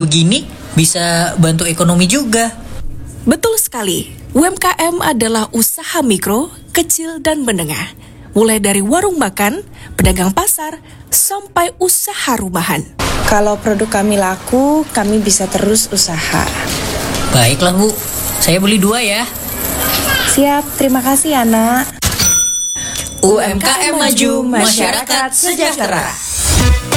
begini bisa bantu ekonomi juga. Betul sekali. UMKM adalah usaha mikro, kecil, dan menengah. Mulai dari warung makan, pedagang pasar, sampai usaha rumahan. Kalau produk kami laku, kami bisa terus usaha. Baiklah Bu, saya beli 2 ya. Siap, terima kasih anak. UMKM maju, masyarakat sejahtera.